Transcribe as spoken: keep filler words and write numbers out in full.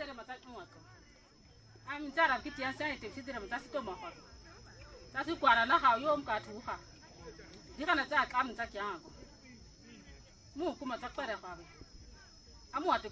tere mata mwaka am jara kiti an sai te sidere mata sito ma ha ta si kwara na ha yo mka tu ha dika na ta kam ta kya mu kuma ta kwara ha amu